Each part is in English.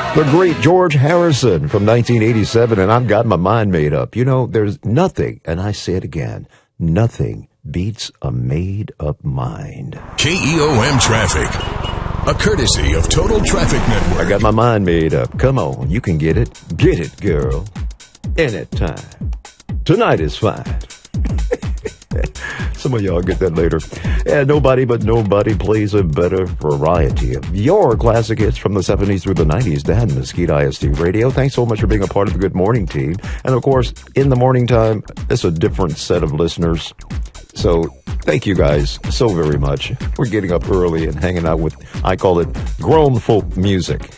The great George Harrison from 1987, and I've got my mind made up. You know, there's nothing, and I say it again, nothing beats a made-up mind. KEOM Traffic, a courtesy of Total Traffic Network. I got my mind made up. Come on, you can get it. Get it, girl. Anytime. Tonight is fine. Some of y'all get that later. And nobody but nobody plays a better variety of your classic hits from the 70s through the 90s. Dan Mesquite, ISD Radio. Thanks so much for being a part of the Good Morning team. And of course, in the morning time, it's a different set of listeners. So thank you guys so very much. We're getting up early and hanging out with, I call it, grown folk music.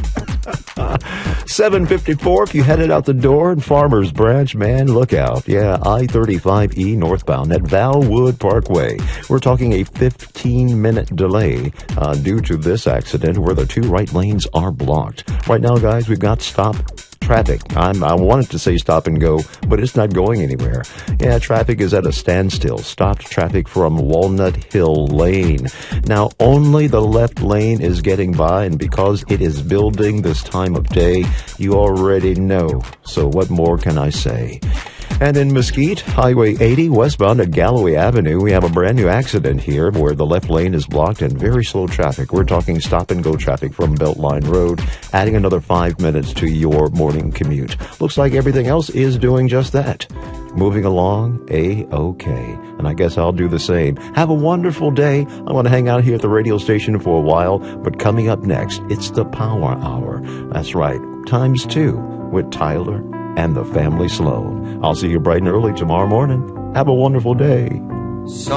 7:54, if you headed out the door in Farmers Branch, man, look out. Yeah, I-35E northbound at Valwood Parkway. We're talking a 15-minute delay due to this accident where the two right lanes are blocked. Right now, guys, we've got stop traffic. I wanted to say stop and go, but it's not going anywhere. Yeah, traffic is at a standstill. Stopped traffic from Walnut Hill Lane. Now, only the left lane is getting by, and because it is building this time of day, you already know. So what more can I say? And in Mesquite, Highway 80, westbound at Galloway Avenue, we have a brand new accident here where the left lane is blocked and very slow traffic. We're talking stop-and-go traffic from Beltline Road, adding another 5 minutes to your morning commute. Looks like everything else is doing just that. Moving along, A-OK. And I guess I'll do the same. Have a wonderful day. I'm going to hang out here at the radio station for a while, but coming up next, it's the Power Hour. That's right, times 2 with Tyler and the Family Sloan. I'll see you bright and early tomorrow morning. Have a wonderful day.